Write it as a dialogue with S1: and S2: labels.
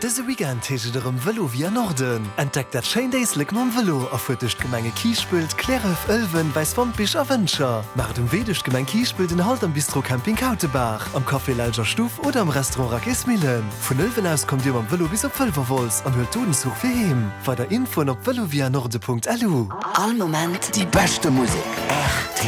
S1: Dese Weekend heget er Velo via Norden. Entdeckt dat Chaindayslik mam Velo a fuertecht Gemenge Kiespült, Kläref, Ölwen, Weißwandbich a Wënscher. Mar dem wedecht Gemeng Kiespült den Halt am Bistro Camping Kautebach, am Café Lalger Stuf oder am Restaurant Rakesmillen. Von Ölwen aus kommt ihr am Velo bis op Völverwols an hört Dudenssuch fir heem. War der Info op velovianorde.lu.
S2: All Moment die beste Musik.